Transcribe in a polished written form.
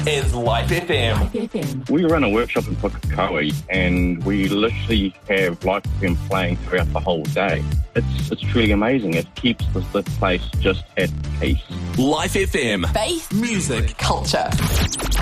is Life FM. We run a workshop in Pukekohe and we literally have Life FM playing throughout the whole day. It's truly amazing. It keeps the place just at peace. Life FM. Faith, music, culture.